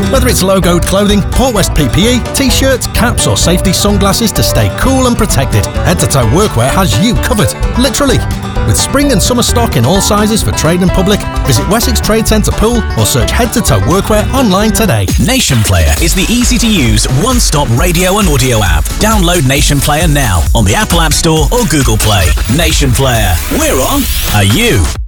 Whether it's logoed clothing, Port West PPE, t-shirts, caps or safety sunglasses to stay cool and protected, Head to Toe Workwear has you covered, literally. With spring and summer stock in all sizes for trade and public, visit Wessex Trade Centre Pool or search Head to Toe Workwear online today. Nation Player is the easy-to-use, one-stop radio and audio app. Download Nation Player now on the Apple App Store or Google Play. Nation Player. We're on. Are you?